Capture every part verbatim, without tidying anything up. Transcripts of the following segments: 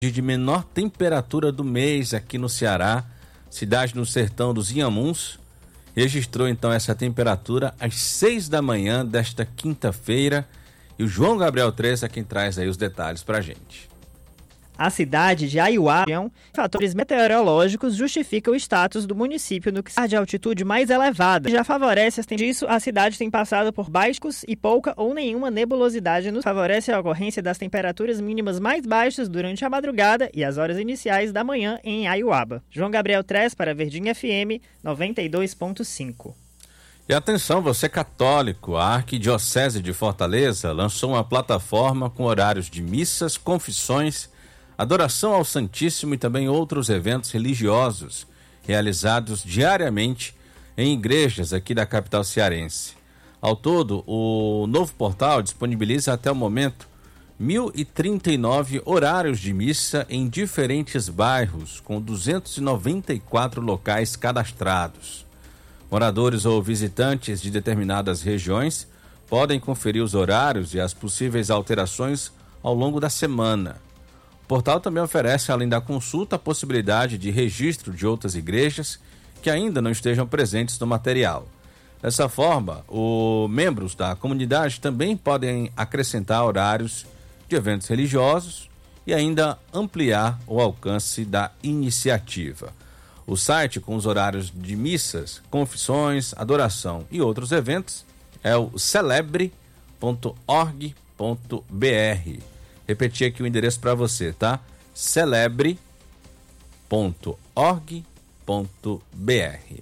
de menor temperatura do mês aqui no Ceará, cidade no sertão dos Inhamuns, registrou então essa temperatura às seis da manhã desta quinta-feira, e o João Gabriel Três é quem traz aí os detalhes pra gente. A cidade de Aiuá, fatores meteorológicos justificam o status do município no que se de altitude mais elevada. Já favorece disso, a cidade tem passado por baixos e pouca ou nenhuma nebulosidade, nos favorece a ocorrência das temperaturas mínimas mais baixas durante a madrugada e as horas iniciais da manhã em Aiuaba. João Gabriel Três para Verdinha F M noventa e dois ponto cinco. E atenção, você católico, a Arquidiocese de Fortaleza lançou uma plataforma com horários de missas, confissões, adoração ao Santíssimo e também outros eventos religiosos realizados diariamente em igrejas aqui da capital cearense. Ao todo, o novo portal disponibiliza até o momento mil e trinta e nove horários de missa em diferentes bairros, com duzentos e noventa e quatro locais cadastrados. Moradores ou visitantes de determinadas regiões podem conferir os horários e as possíveis alterações ao longo da semana. O portal também oferece, além da consulta, a possibilidade de registro de outras igrejas que ainda não estejam presentes no material. Dessa forma, os membros da comunidade também podem acrescentar horários de eventos religiosos e ainda ampliar o alcance da iniciativa. O site com os horários de missas, confissões, adoração e outros eventos é o celebre ponto org ponto br. Repetir aqui o endereço para você, tá? celebre ponto org ponto br.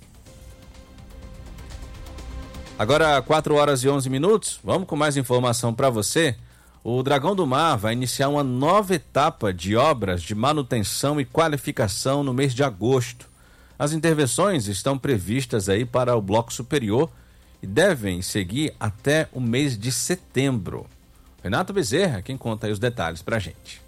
Agora, quatro horas e onze minutos, vamos com mais informação para você. O Dragão do Mar vai iniciar uma nova etapa de obras de manutenção e qualificação no mês de agosto. As intervenções estão previstas aí para o bloco superior e devem seguir até o mês de setembro. Renato Bezerra, quem conta aí os detalhes pra gente.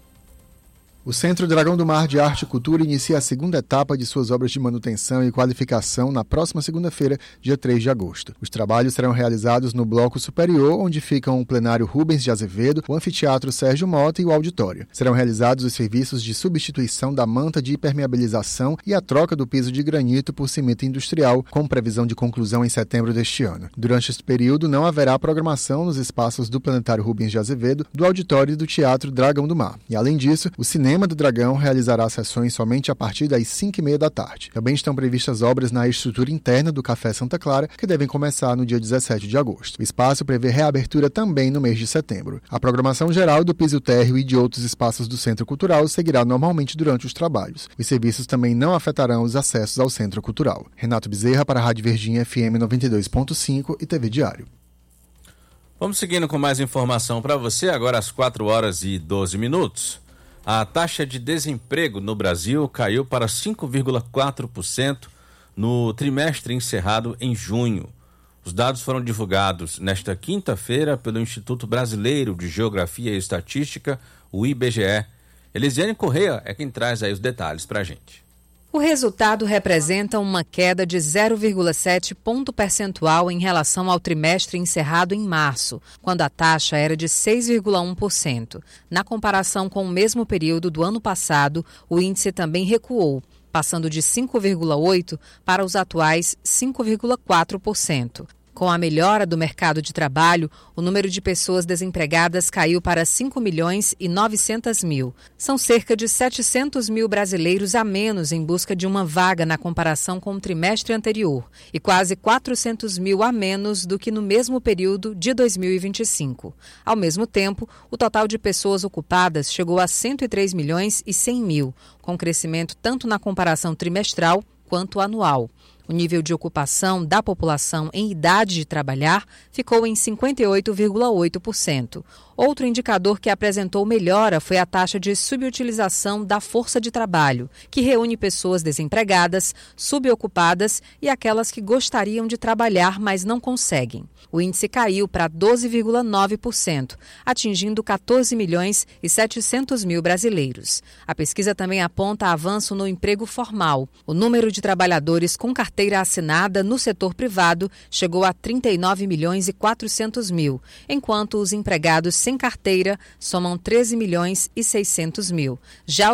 O Centro Dragão do Mar de Arte e Cultura inicia a segunda etapa de suas obras de manutenção e qualificação na próxima segunda-feira, dia três de agosto. Os trabalhos serão realizados no bloco superior, onde ficam o plenário Rubens de Azevedo, o anfiteatro Sérgio Mota e o auditório. Serão realizados os serviços de substituição da manta de impermeabilização e a troca do piso de granito por cimento industrial, com previsão de conclusão em setembro deste ano. Durante este período, não haverá programação nos espaços do plenário Rubens de Azevedo, do auditório e do Teatro Dragão do Mar. E, além disso, o cinema O Cinema do Dragão realizará sessões somente a partir das cinco e meia da tarde. Também estão previstas obras na estrutura interna do Café Santa Clara, que devem começar no dia dezessete de agosto. O espaço prevê reabertura também no mês de setembro. A programação geral do piso térreo e de outros espaços do Centro Cultural seguirá normalmente durante os trabalhos. Os serviços também não afetarão os acessos ao Centro Cultural. Renato Bezerra para a Rádio Verdinha F M noventa e dois ponto cinco e T V Diário. Vamos seguindo com mais informação para você, agora às quatro horas e doze minutos. A taxa de desemprego no Brasil caiu para cinco vírgula quatro por cento no trimestre encerrado em junho. Os dados foram divulgados nesta quinta-feira pelo Instituto Brasileiro de Geografia e Estatística, o I B G E. Elisiane Correia é quem traz aí os detalhes para a gente. O resultado representa uma queda de zero vírgula sete ponto percentual em relação ao trimestre encerrado em março, quando a taxa era de seis vírgula um por cento. Na comparação com o mesmo período do ano passado, o índice também recuou, passando de cinco vírgula oito por cento para os atuais cinco vírgula quatro por cento. Com a melhora do mercado de trabalho, o número de pessoas desempregadas caiu para cinco milhões e novecentos mil. São cerca de setecentos mil brasileiros a menos em busca de uma vaga na comparação com o trimestre anterior e quase quatrocentos mil a menos do que no mesmo período de dois mil e vinte e cinco. Ao mesmo tempo, o total de pessoas ocupadas chegou a cento e três milhões e cem mil, com crescimento tanto na comparação trimestral quanto anual. O nível de ocupação da população em idade de trabalhar ficou em cinquenta e oito vírgula oito por cento. Outro indicador que apresentou melhora foi a taxa de subutilização da força de trabalho, que reúne pessoas desempregadas, subocupadas e aquelas que gostariam de trabalhar, mas não conseguem. O índice caiu para doze vírgula nove por cento, atingindo quatorze milhões e setecentos mil brasileiros. A pesquisa também aponta avanço no emprego formal. O número de trabalhadores com carteira assinada no setor privado chegou a trinta e nove milhões e quatrocentos mil, enquanto os empregados sem carteira somam treze milhões e seiscentos mil. Já